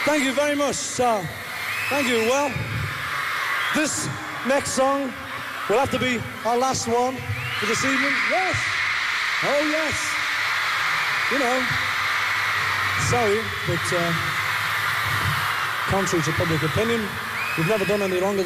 Thank you very much. Thank you. Well, this next song will have to be our last one for this evening. Yes. Oh, yes. You know, sorry, but contrary to public opinion, we've never done any longer